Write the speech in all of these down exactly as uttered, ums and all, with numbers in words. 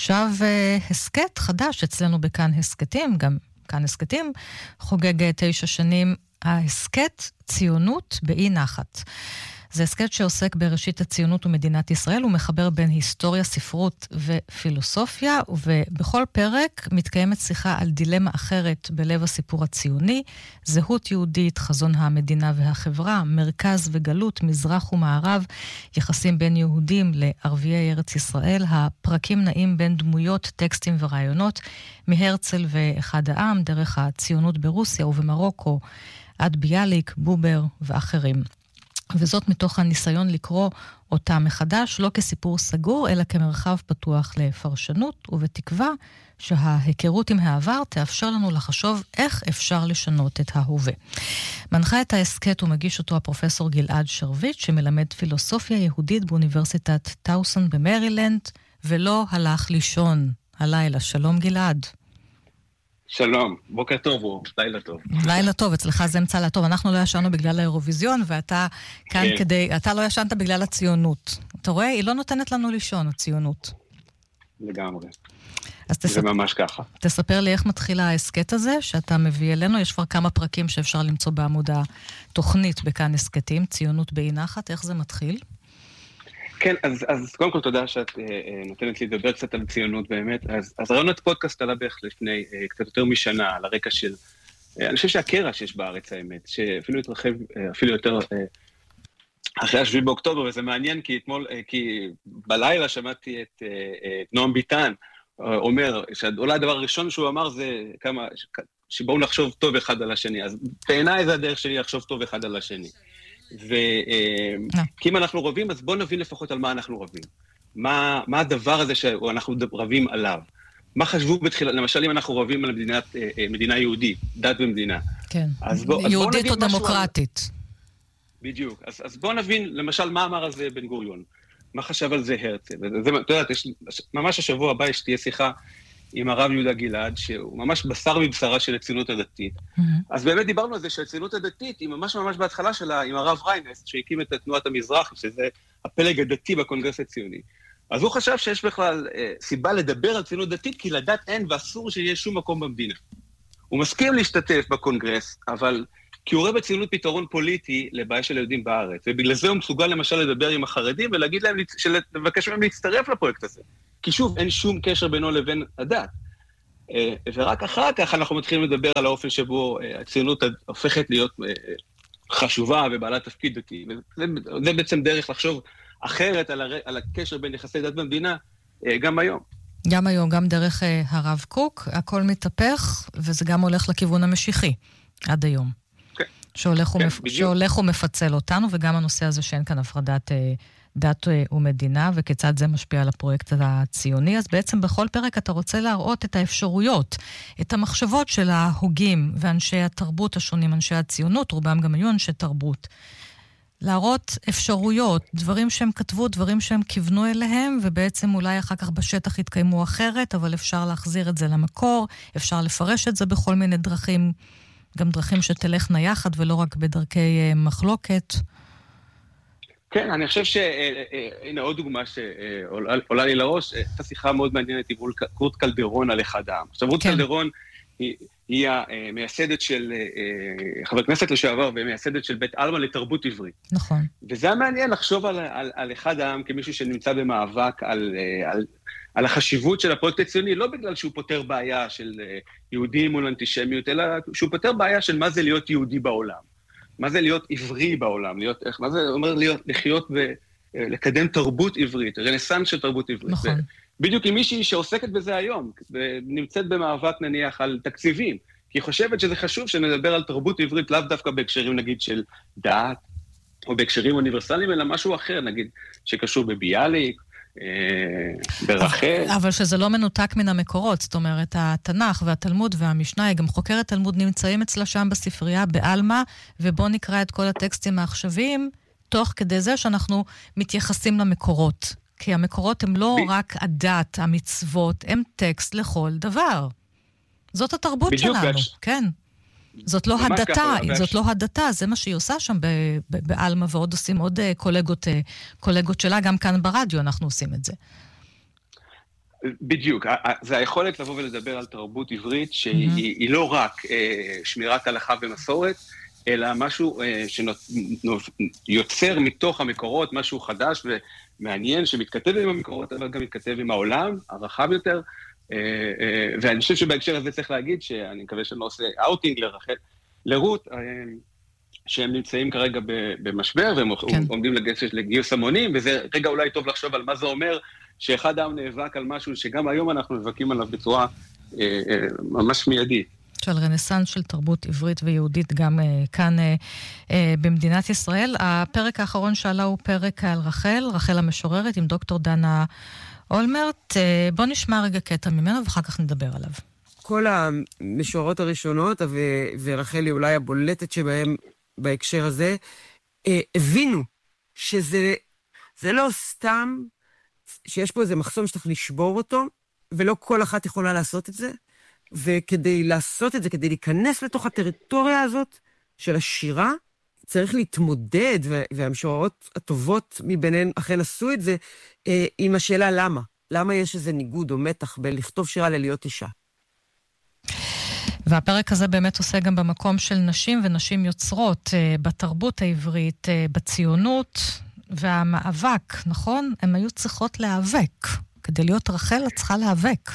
עכשיו הסקט חדש אצלנו בכאן הסקטים, גם כאן הסקטים, חוגג תשע שנים ההסקט ציונות באי נחת. זה הסקט שעוסק בראשית הציונות ומדינת ישראל, הוא מחבר בין היסטוריה, ספרות ופילוסופיה, ובכל פרק מתקיימת שיחה על דילמה אחרת בלב הסיפור הציוני, זהות יהודית, חזון המדינה והחברה, מרכז וגלות, מזרח ומערב, יחסים בין יהודים לערביי ארץ ישראל, הפרקים נעים בין דמויות, טקסטים ורעיונות, מהרצל ואחד העם, דרך הציונות ברוסיה ובמרוקו, עד ביאליק, בובר ואחרים. וזאת מתוך הניסיון לקרוא אותה מחדש, לא כסיפור סגור, אלא כמרחב פתוח לפרשנות, ובתקווה שההיכרות עם העבר תאפשר לנו לחשוב איך אפשר לשנות את ההווה. מנחה את ההסקט ומגיש אותו הפרופסור גלעד שרביט, שמלמד פילוסופיה יהודית באוניברסיטת טאוסון במרילנד, ולא הלך לישון הלילה. שלום גלעד. שלום, בוקר טוב או לילה טוב. לילה טוב, אצלך זה אמצע לטוב. אנחנו לא ישנו בגלל האירוויזיון, ואתה כאן כן. כדי, אתה לא ישנת בגלל הציונות. אתה רואה? היא לא נותנת לנו לישון, הציונות. לגמרי. אז תספר, זה ממש ככה. תספר לי איך מתחיל ההסקט הזה, שאתה מביא אלינו. יש כבר כמה פרקים שאפשר למצוא בעמוד התוכנית בכאן הסקטים, ציונות באי נחת. איך זה מתחיל? כן, אז, אז קודם כל תודה שאת אה, נותנת לי לדבר קצת על ציונות באמת. אז, אז רעיונות פודקאסט עלה בערך לפני אה, קצת יותר משנה, על הרקע של, אה, אני חושב שהקרע שיש בארץ האמת, שאפילו התרחב, אה, אפילו יותר אה, אחרי השביעי באוקטובר, וזה מעניין כי אתמול, אה, כי בלילה שמעתי את, אה, אה, את נועם ביטן, אה, אומר, שאולי הדבר הראשון שהוא אמר זה כמה, שבואו נחשוב טוב אחד על השני, אז בעיניי זה הדרך שלי לחשוב טוב אחד על השני. וכי אם אנחנו רבים, אז בואו נבין לפחות על מה אנחנו רבים. מה, מה הדבר הזה שאנחנו רבים עליו? מה חשבו בתחילה, למשל אם אנחנו רבים על מדינת, מדינה יהודית, דת ומדינה. כן, אז בוא, יהודית אז או דמוקרטית. על... בדיוק. אז, אז בואו נבין, למשל, מה אמר על זה בן גוריון? מה חשב על זה הרצל? זה, אתה יודעת, יש, ממש השבוע הבא יש תהיה שיחה עם הרב יהודה גלעד, שהוא ממש בשר מבשרה של הציונות הדתית. Mm-hmm. אז באמת דיברנו על זה שהציונות הדתית היא ממש ממש בהתחלה שלה עם הרב ריינס, שהקים את תנועת המזרח, שזה הפלג הדתי בקונגרס הציוני. אז הוא חשב שיש בכלל אה, סיבה לדבר על ציונות דתית, כי לדת אין ואסור שיהיה שום מקום במדינה. הוא מסכים להשתתף בקונגרס, אבל כי הוא רואה בציונות פתרון פוליטי לבעיה של היהודים בארץ, ובגלל זה הוא מסוגל למשל לדבר עם החרדים ולהגיד להם, לבקש מהם להצטרף לפרויקט הזה. כי שוב, אין שום קשר בינו לבין הדת. ורק אחר כך אנחנו מתחילים לדבר על האופן שבו הציונות הופכת להיות חשובה ובעלת תפקיד דתי. וזה בעצם דרך לחשוב אחרת על הקשר בין יחסי דת במדינה, גם היום. גם היום, גם דרך הרב קוק, הכל מתהפך, וזה גם הולך לכיוון המשיחי, עד היום. כן. שהולך, כן, ומפ... שהולך ומפצל אותנו, וגם הנושא הזה שאין כאן הפרדת דת ומדינה, וכיצד זה משפיע על הפרויקט הציוני. אז בעצם בכל פרק אתה רוצה להראות את האפשרויות, את המחשבות של ההוגים ואנשי התרבות השונים, אנשי הציונות, רובם גם היו אנשי תרבות. להראות אפשרויות, דברים שהם כתבו, דברים שהם כיוונו אליהם, ובעצם אולי אחר כך בשטח יתקיימו אחרת, אבל אפשר להחזיר את זה למקור, אפשר לפרש את זה בכל מיני דרכים, גם דרכים שתלכנה יחד ולא רק בדרכי מחלוקת. כן, אני חושב שהנה עוד דוגמה שעולה לי לראש, הייתה שיחה מאוד מעניינת עם רות קלדרון על אחד העם. עכשיו, רות קלדרון היא המייסדת של, חבר כנסת לשעבר, ומייסדת של בית אלמה לתרבות עברית. נכון. וזה מעניין לחשוב על, על, על אחד העם כמישהו שנמצא במאבק על, על, על החשיבות של הפרויקט הציוני, לא בגלל שהוא פותר בעיה של יהודים מול אנטישמיות, אלא שהוא פותר בעיה של מה זה להיות יהודי בעולם. מה זה להיות עברי בעולם, להיות, איך, מה זה אומר להיות, לחיות ולקדם תרבות עברית, רנסנס של תרבות עברית. נכון. בדיוק עם מישהי שעוסקת בזה היום, ונמצאת במאבק נניח על תקציבים, כי היא חושבת שזה חשוב שנדבר על תרבות עברית, לאו דווקא בהקשרים נגיד של דת, או בהקשרים אוניברסליים, אלא משהו אחר, נגיד שקשור בביאליק, ברחל. אבל שזה לא מנותק מן המקורות, זאת אומרת, התנ"ך והתלמוד והמשנה, גם חוקרת תלמוד נמצאים אצלה שם בספרייה, באלמה, ובוא נקרא את כל הטקסטים העכשוויים, תוך כדי זה שאנחנו מתייחסים למקורות. כי המקורות הם לא ב... רק הדת, המצוות, הם טקסט לכל דבר. זאת התרבות שלנו, והש... כן. זאת לא הדתה, ככה, זאת והש... לא הדתה, זה מה שהיא עושה שם באלמה, ועוד עושים עוד קולגות, קולגות שלה, גם כאן ברדיו אנחנו עושים את זה. בדיוק, זה היכולת לבוא ולדבר על תרבות עברית שהיא לא רק שמירת הלכה ומסורת, אלא משהו שיוצר מתוך המקורות, משהו חדש ומעניין שמתכתב עם המקורות, אבל גם מתכתב עם העולם הרחב יותר, ואני חושב שבהקשר הזה צריך להגיד, שאני מקווה שאני לא עושה אאוטינג לרחל, לרות, שהם נמצאים כרגע במשבר, והם כן. עומדים לגשת לגיוס המונים, וזה רגע אולי טוב לחשוב על מה זה אומר, שאחד העם נאבק על משהו שגם היום אנחנו נאבקים עליו בצורה אה, אה, ממש מיידית. של רנסנס של תרבות עברית ויהודית גם אה, כאן אה, אה, במדינת ישראל. הפרק האחרון שעלה הוא פרק על רחל, רחל המשוררת עם דוקטור דנה אולמרט. אה, בוא נשמע רגע קטע ממנו ואחר כך נדבר עליו. כל המשוררות הראשונות, ו- ורחל היא אולי הבולטת שבהם בהקשר הזה, אה, הבינו שזה זה לא סתם שיש פה איזה מחסום שצריך לשבור אותו, ולא כל אחת יכולה לעשות את זה, וכדי לעשות את זה, כדי להיכנס לתוך הטריטוריה הזאת של השירה, צריך להתמודד, והמשוררות הטובות מביניהן אכן עשו את זה, אה, עם השאלה למה. למה יש איזה ניגוד או מתח בין לכתוב שירה ללהיות אישה? והפרק הזה באמת עושה גם במקום של נשים ונשים יוצרות, אה, בתרבות העברית, אה, בציונות, והמאבק, נכון? הן היו צריכות להיאבק. כדי להיות רחל, את צריכה להיאבק.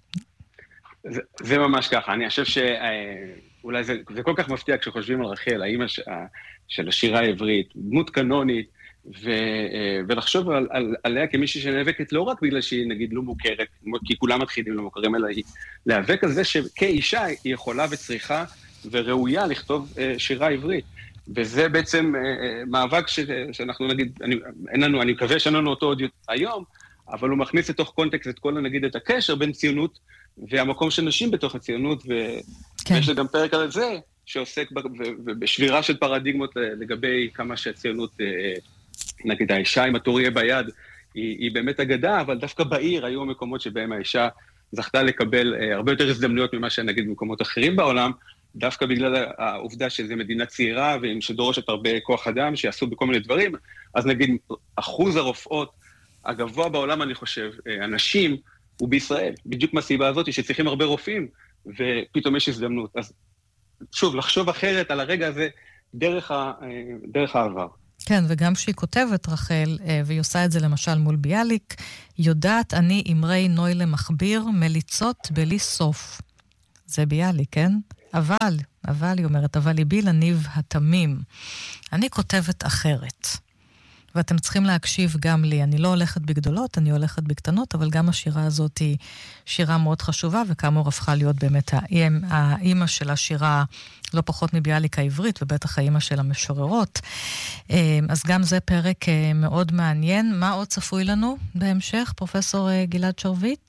זה, זה ממש ככה. אני חושב שאולי זה, זה כל כך מפתיע כשחושבים על רחל, האמא ש, של השירה העברית, דמות קנונית, ו, ולחשוב על, על, עליה כמישהי שנאבקת לא רק בגלל שהיא נגיד לא מוכרת, כי כולם מתחילים לא מוכרים, אלא היא להיאבק על זה שכאישה היא יכולה וצריכה וראויה לכתוב שירה עברית. וזה בעצם מאבק ש, שאנחנו נגיד, אני, אין לנו, אני מקווה שאין לנו אותו עוד היום, אבל הוא מכניס לתוך קונטקסט את כל, נגיד, את הקשר בין ציונות והמקום של נשים בתוך הציונות, כן. ויש גם פרק על זה שעוסק בשבירה של פרדיגמות לגבי כמה שהציונות, נגיד, האישה עם התור יהיה ביד, היא, היא באמת אגדה, אבל דווקא בעיר היו המקומות שבהם האישה זכתה לקבל הרבה יותר הזדמנויות ממה שנגיד במקומות אחרים בעולם, דווקא בגלל העובדה שזו מדינה צעירה, ושדורשת הרבה כוח אדם, שיעשו בכל מיני דברים, אז נגיד, אחוז הרופאות הגבוה בעולם, אני חושב, אנשים, הוא בישראל. בדיוק מהסיבה הזאת, שצריכים הרבה רופאים, ופתאום יש הזדמנות. אז שוב, לחשוב אחרת על הרגע הזה, דרך, ה, דרך העבר. כן, וגם שהיא כותבת, רחל, והיא עושה את זה למשל מול ביאליק, יודעת אני אמרי נוי למחביר, מליצות בלי סוף. זה ביאליק, כן? אבל, אבל היא אומרת, אבל ליבי לניב התמים. אני כותבת אחרת. ואתם צריכים להקשיב גם לי. אני לא הולכת בגדולות, אני הולכת בקטנות, אבל גם השירה הזאת היא שירה מאוד חשובה, וכאמור הפכה להיות באמת האימא של השירה, לא פחות מביאליק העברית, ובטח האימא של המשוררות. אז גם זה פרק מאוד מעניין. מה עוד צפוי לנו בהמשך, פרופסור גלעד שרביט?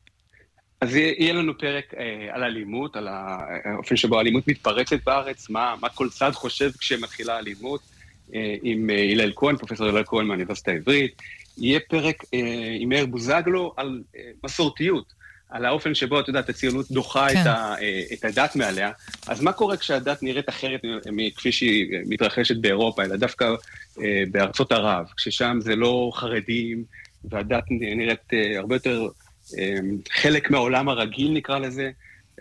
אז יהיה לנו פרק אה, על אלימות, על האופן שבו האלימות מתפרצת בארץ, מה, מה כל צד חושב כשמתחילה האלימות, אה, עם אה, הלל כהן, פרופסור הלל כהן מהאוניברסיטה העברית. יהיה פרק אה, עם מאיר בוזגלו על אה, מסורתיות, על האופן שבו, את יודעת, הציונות דוחה כן. את, ה, אה, את הדת מעליה. אז מה קורה כשהדת נראית אחרת מכפי שהיא מתרחשת באירופה, אלא דווקא אה, בארצות ערב, כששם זה לא חרדים, והדת נראית אה, הרבה יותר... חלק מהעולם הרגיל נקרא לזה,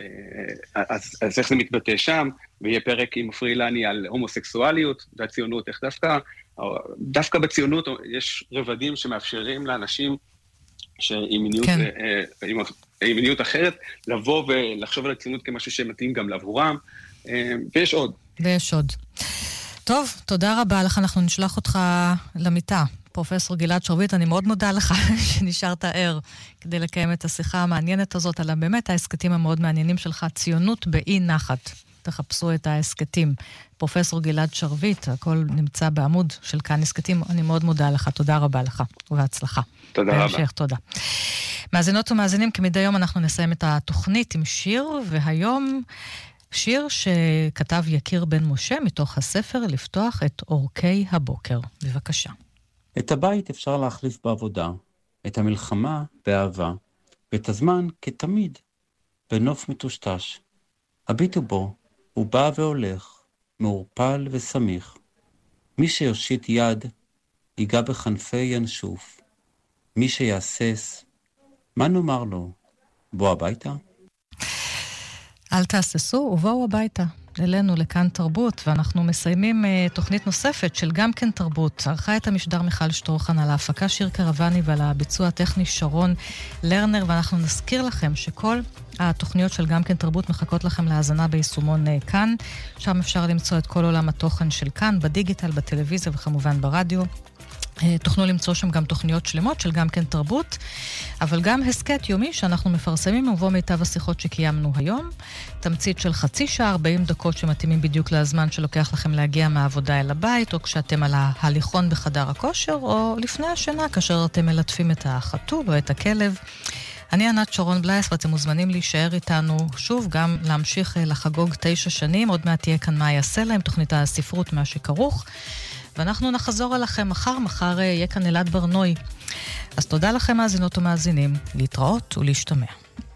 אז, אז איך זה מתבטא שם, ויהיה פרק עם פרילני על הומוסקסואליות והציונות, איך דווקא, דווקא בציונות יש רבדים שמאפשרים לאנשים שעם מיניות, כן. עם, עם מיניות אחרת, לבוא ולחשוב על הציונות כמשהו שמתאים גם לעבורם, ויש עוד. ויש עוד. טוב, תודה רבה לך, אנחנו נשלח אותך למיטה. פרופסור גלעד שרביט, אני מאוד מודה לך שנשארת ער כדי לקיים את השיחה המעניינת הזאת, על באמת העסקתים המאוד מעניינים שלך, ציונות באי נחת. תחפשו את העסקתים. פרופסור גלעד שרביט, הכל נמצא בעמוד של כאן עסקתים, אני מאוד מודה לך, תודה רבה לך, ובהצלחה. תודה רבה. בהמשך, תודה. מאזינות ומאזינים, כמדי יום אנחנו נסיים את התוכנית עם שיר, והיום שיר שכתב יקיר בן משה מתוך הספר לפתוח את אורכי הבוקר. בבקשה. את הבית אפשר להחליף בעבודה, את המלחמה באהבה, ואת הזמן כתמיד בנוף מטושטש. הביטו בו, הוא בא והולך, מעורפל וסמיך. מי שיושיט יד, ייגע בכנפי ינשוף. מי שיעסס, מה נאמר לו? בוא הביתה? אל תעשסו ובואו הביתה. אלינו לכאן תרבות, ואנחנו מסיימים uh, תוכנית נוספת של גם כן תרבות. ערכה את המשדר מיכל שטרוחן, על ההפקה שיר קרבני ועל הביצוע הטכני שרון לרנר, ואנחנו נזכיר לכם שכל התוכניות של גם כן תרבות מחכות לכם להאזנה ביישומון uh, כאן, שם אפשר למצוא את כל עולם התוכן של כאן, בדיגיטל, בטלוויזיה וכמובן ברדיו. תוכלו למצוא שם גם תוכניות שלמות של גם כן תרבות, אבל גם הסקט יומי שאנחנו מפרסמים ובו מיטב השיחות שקיימנו היום. תמצית של חצי שעה, ארבעים דקות שמתאימים בדיוק לזמן שלוקח לכם להגיע מהעבודה אל הבית, או כשאתם על ההליכון בחדר הכושר, או לפני השינה, כאשר אתם מלטפים את החתול או את הכלב. אני ענת שרון בלייס, ואתם מוזמנים להישאר איתנו שוב, גם להמשיך לחגוג תשע שנים. עוד מעט תהיה כאן מה יעשה להם, תוכנית הספרות מה שכרוך. ואנחנו נחזור אליכם מחר, מחר יהיה כאן אלעד ברנוי. אז תודה לכם מאזינות ומאזינים, להתראות ולהשתמע.